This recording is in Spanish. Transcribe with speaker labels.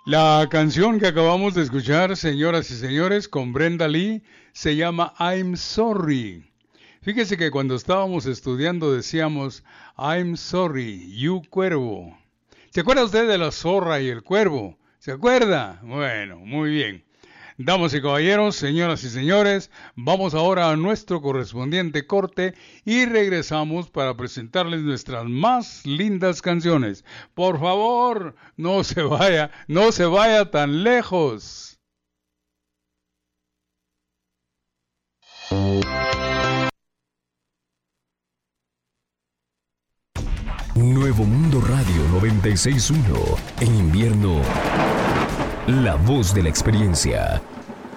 Speaker 1: La canción que acabamos de escuchar, señoras y señores, con Brenda Lee, se llama I'm Sorry. Fíjese que cuando estábamos estudiando decíamos I'm sorry, you cuervo. ¿Se acuerda usted de la zorra y el cuervo? ¿Se acuerda? Bueno, muy bien. Damas y caballeros, señoras y señores, vamos ahora a nuestro correspondiente corte y regresamos para presentarles nuestras más lindas canciones. Por favor, no se vaya tan lejos.
Speaker 2: Nuevo Mundo Radio 96.1. En invierno, la voz de la experiencia.